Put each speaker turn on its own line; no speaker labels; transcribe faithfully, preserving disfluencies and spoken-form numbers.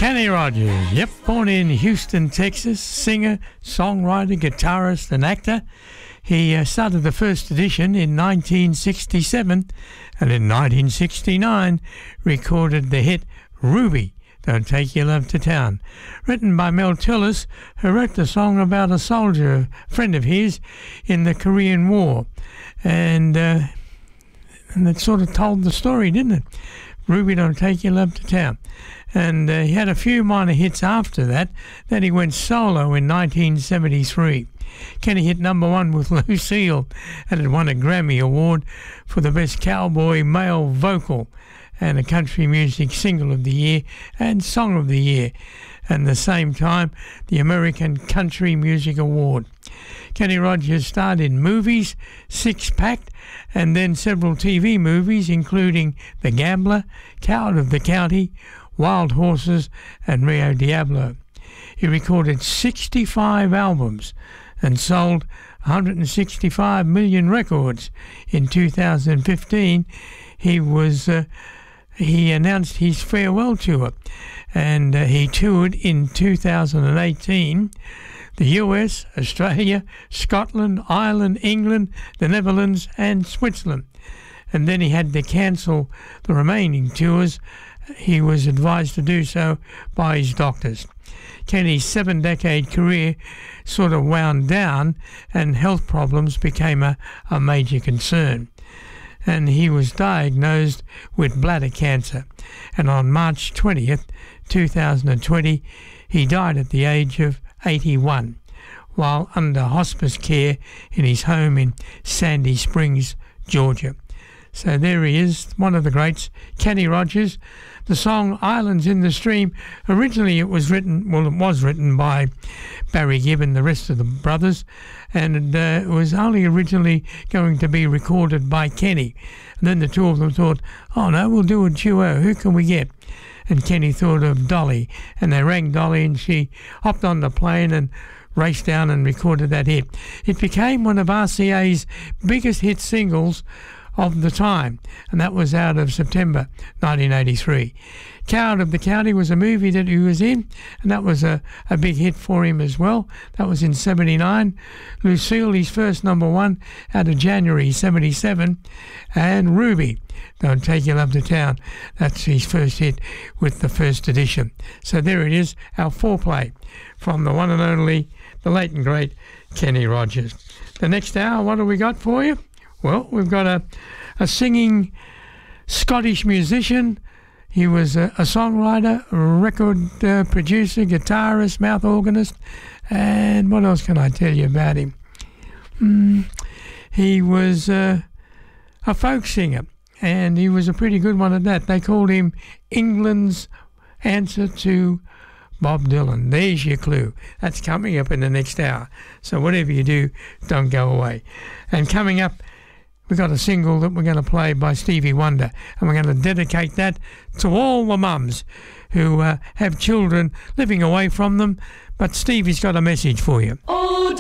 Kenny Rogers, yep, born in Houston, Texas, singer, songwriter, guitarist and actor. He uh, started the first edition in nineteen sixty-seven and in nineteen sixty-nine recorded the hit Ruby, Don't Take Your Love to Town. Written by Mel Tillis, who wrote the song about a soldier, a friend of his, in the Korean War. And, uh, and it sort of told the story, didn't it? Ruby, Don't Take Your Love to Town. And uh, he had a few minor hits after that. Then he went solo in nineteen seventy-three. Kenny hit number one with Lucille and had won a Grammy Award for the Best Cowboy Male Vocal and a Country Music Single of the Year and Song of the Year, and at the same time the American Country Music Award. Kenny Rogers starred in movies, Six Pack, and then several T V movies including The Gambler, Coward of the County, Wild Horses and Rio Diablo. He recorded sixty-five albums and sold one hundred sixty-five million records. In two thousand fifteen, he was uh, he announced his farewell tour, and uh, he toured in two thousand eighteen the U S, Australia, Scotland, Ireland, England, the Netherlands and Switzerland. And then he had to cancel the remaining tours. He was advised to do so by his doctors. Kenny's seven-decade career sort of wound down and health problems became a, a major concern. And he was diagnosed with bladder cancer. And on March twentieth, two thousand twenty, he died at the age of eighty-one while under hospice care in his home in Sandy Springs, Georgia. So there he is, one of the greats, Kenny Rogers. The song Islands in the Stream, originally it was written, well it was written by Barry Gibb and the rest of the brothers, and uh, it was only originally going to be recorded by Kenny. And then the two of them thought, oh no, we'll do a duo, who can we get? And Kenny thought of Dolly, and they rang Dolly and she hopped on the plane and raced down and recorded that hit. It became one of R C A's biggest hit singles of the time, and that was out of September nineteen eighty-three. Coward of the County was a movie that he was in, and that was a, a big hit for him as well. That was in seventy-nine. Lucille, his first number one, out of January seventy-seven. And Ruby, Don't Take Your Love to Town. That's his first hit with the first edition. So there it is, our foreplay from the one and only, the late and great Kenny Rogers. The next hour, what have we got for you? Well, we've got a, a singing Scottish musician. He was a, a songwriter, a record uh, producer, guitarist, mouth organist, and what else can I tell you about him? Mm, he was uh, a folk singer, and he was a pretty good one at that. They called him England's answer to Bob Dylan. There's your clue. That's coming up in the next hour. So whatever you do, don't go away. And coming up, we've got a single that we're going to play by Stevie Wonder, and we're going to dedicate that to all the mums who uh, have children living away from them. But Stevie's got a message for you.
Oh.